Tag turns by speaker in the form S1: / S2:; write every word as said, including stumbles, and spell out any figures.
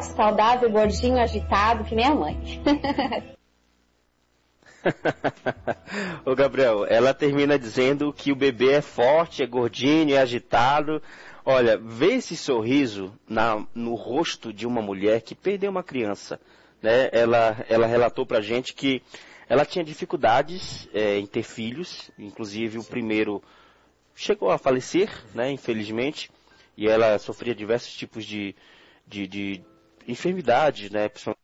S1: forte, saudável, gordinho, agitado, que nem a mãe.
S2: Ô Gabriel, ela termina dizendo que o bebê é forte, é gordinho, é agitado. Olha, vê esse sorriso na, no rosto de uma mulher que perdeu uma criança, né? Ela, ela relatou pra gente que ela tinha dificuldades é, em ter filhos, inclusive o primeiro chegou a falecer, né, infelizmente, e ela sofria diversos tipos de, de, de enfermidades, né,